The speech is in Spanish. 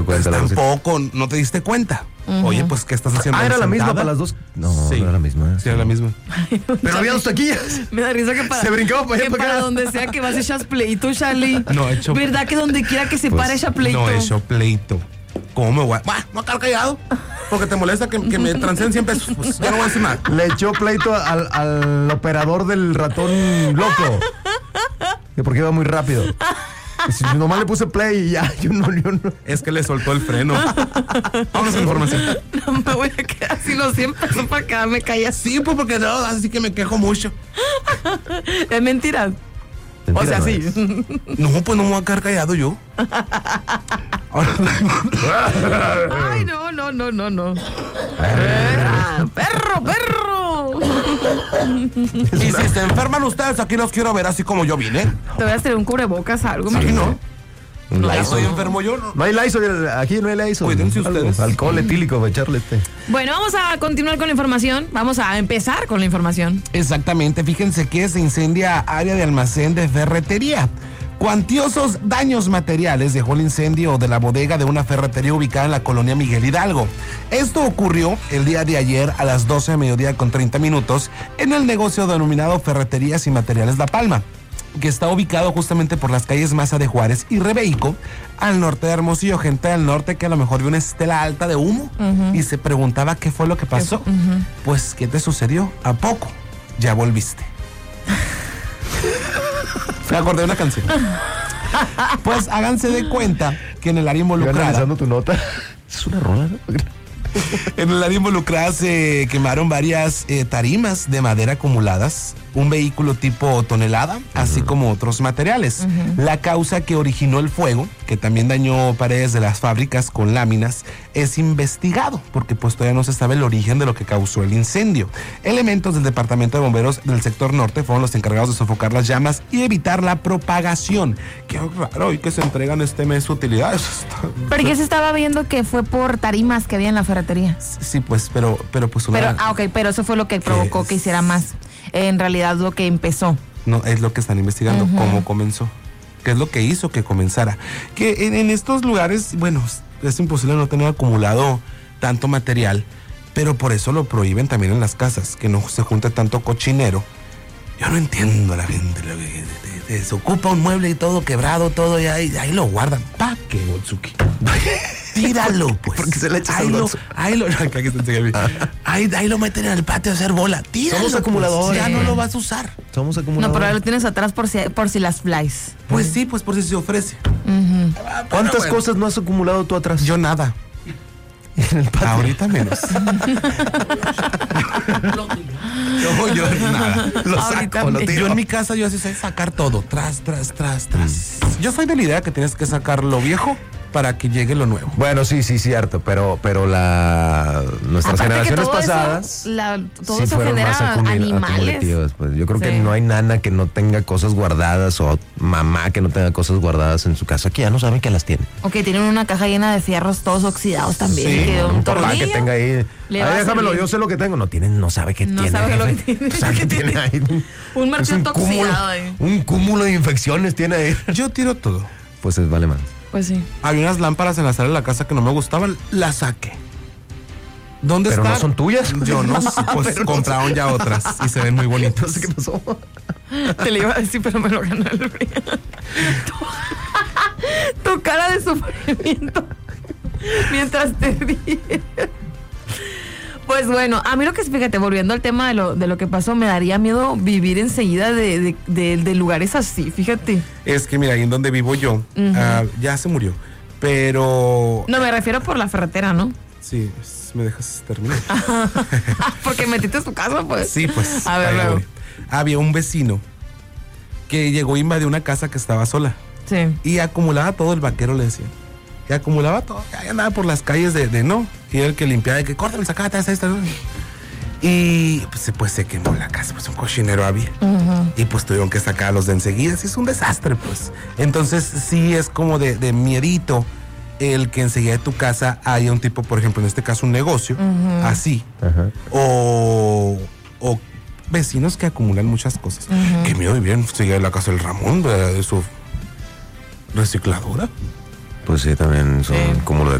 Pues tampoco, ¿no te diste cuenta? Oye, pues, ¿qué estás haciendo? ¿Era la misma para las dos? No, sí. No era la misma. Sí, era la misma. Pero había dos taquillas. Me da risa que para, se brincaba para allá que para acá. donde sea que vas echas pleito, Charlie. No he hecho. ¿Verdad que donde quiera que se pare echa pleito? No he hecho pleito. ¿Cómo me voy a...? Bueno, no a quedar callado. Porque te molesta que me transeen 100 pesos. Pues ya no voy a decir nada. Le echó pleito al operador del ratón loco. Que porque iba muy rápido. Si nomás le puse play y ya, yo no. Es que le soltó el freno. Vamos a la información. No me voy a quedar así los 100 pesos para quedarme callada. Sí, pues porque no, así que me quejo mucho. Es mentira. O sea, no sí. es. No, pues no me voy a quedar callado yo. Ay, no. Perro. Y si se enferman ustedes, aquí los quiero ver así como yo vine. Te voy a hacer un cubrebocas, algo. Sí, mijo. ¿no? Un Ya Lysol. estoy enfermo yo, ¿no? No hay Lysol, aquí no hay Lysol. Cuídense Algo, ustedes. Alcohol etílico para echarle Bueno, vamos a continuar con la información. Vamos a empezar con la información. Exactamente, fíjense que se incendia área de almacén de ferretería. Cuantiosos daños materiales dejó el incendio de la bodega de una ferretería ubicada en la colonia Miguel Hidalgo. Esto ocurrió el día de ayer a las 12 de mediodía con 30 minutos en el negocio denominado Ferreterías y Materiales La Palma, que está ubicado justamente por las calles Maza de Juárez y Rebeico, al norte de Hermosillo. Gente del norte que a lo mejor vio una estela alta de humo y se preguntaba qué fue lo que pasó. Pues, ¿qué te sucedió? ¿A poco ya volviste? Me acordé de una canción. Pues háganse de cuenta que en el área Yo involucrada... analizando tu nota. Es una rola, ¿no? En el área involucrada se quemaron varias tarimas de madera acumuladas, un vehículo tipo tonelada, así como otros materiales. La causa que originó el fuego, que también dañó paredes de las fábricas con láminas, es investigado, porque pues todavía no se sabe el origen de lo que causó el incendio. Elementos del Departamento de Bomberos del sector norte fueron los encargados de sofocar las llamas y evitar la propagación. Qué raro, y que se entregan este mes utilidades. ¿Pero qué se estaba viendo que fue por tarimas que había en la ferretería? Sí, pues, pero pues una... Pero eso fue lo que provocó que hiciera más. En realidad lo que empezó. No, es lo que están investigando, cómo comenzó. ¿Qué es lo que hizo que comenzara? Que en estos lugares, bueno, es imposible no tener acumulado tanto material, pero por eso lo prohíben también en las casas, que no se junte tanto cochinero. Yo no entiendo a la gente, se ocupa un mueble y todo quebrado, todo, y ahí lo guardan. ¿Pa' qué, Gotsuki? Tíralo, pues. Porque se le echa ahí lo meten en el patio a hacer bola. Tíralo. Somos acumuladores. Pues, ya no lo vas a usar. Somos acumuladores. No, pero ahí lo tienes atrás por si las flies. Pues sí, pues por si se ofrece. ¿Cuántas cosas no has acumulado tú atrás? Yo nada. En el patio. Ahorita menos. yo nada. Yo en mi casa yo así sé sacar todo. Tras. Yo soy de la idea que tienes que sacar lo viejo para que llegue lo nuevo. Bueno, sí, cierto, pero nuestras Aparte generaciones todo pasadas todo sí eso fueron más genera animales. acumulativas, pues. Yo creo Sí. que no hay nana que no tenga cosas guardadas o mamá que no tenga cosas guardadas en su casa, que ya no saben que las tiene. Ok, tienen una caja llena de fierros todos oxidados también. Sí, que un papá tornillo que tenga ahí. le va a Déjamelo, servir. yo sé lo que tengo. No sabe qué No tiene. sabe lo que jefe. tiene. O sea, que tiene ahí. Un Es martillo oxidado ahí. un cúmulo de infecciones tiene ahí. Yo tiro todo. Pues vale más. Pues sí. Había unas lámparas en la sala de la casa que no me gustaban, las saqué. ¿Dónde Pero están? no son tuyas. Yo no sé, pues Pero no compraron ya otras y se ven muy bonitas. No sé qué pasó. Te le iba a decir, pero me lo ganó el frío. Tu cara de sufrimiento mientras te ríes. Pues bueno, a mí lo que, fíjate, volviendo al tema de lo que pasó, me daría miedo vivir enseguida de lugares así, fíjate. Es que mira, ahí en donde vivo yo, ya se murió, pero... No, me refiero por la ferretera, ¿no? Sí, me dejas terminar. Porque metiste tu casa, pues. Sí, pues. A ver, ahí luego. voy. Había un vecino que llegó a invadir una casa que estaba sola Sí. y acumulaba todo, el vaquero le decía. Y acumulaba todo, ahí andaba por las calles de no, y era el que limpiaba, de que córtale, sacate esta. Y pues se quemó la casa, pues un cochinero había. Y pues tuvieron que sacarlos de enseguida, sí, es un desastre, pues. Entonces sí es como de miedito el que enseguida de tu casa haya un tipo, por ejemplo, en este caso un negocio, así. O vecinos que acumulan muchas cosas. Qué miedo vivir enseguida de la casa del Ramón, de su recicladora. Pues sí, también son Sí. como lo de